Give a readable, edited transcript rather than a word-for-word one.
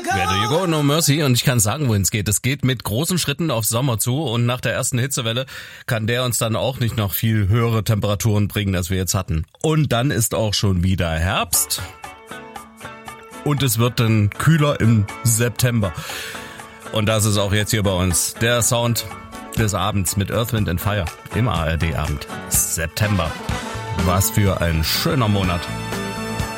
Where do you go, no mercy? Und ich kann sagen, wohin es geht. Es geht mit großen Schritten auf Sommer zu und nach der ersten Hitzewelle kann der uns dann auch nicht noch viel höhere Temperaturen bringen, als wir jetzt hatten. Und dann ist auch schon wieder Herbst und es wird dann kühler im September. Und das ist auch jetzt hier bei uns der Sound des Abends mit Earth, Wind and Fire im ARD-Abend. September. Was für ein schöner Monat.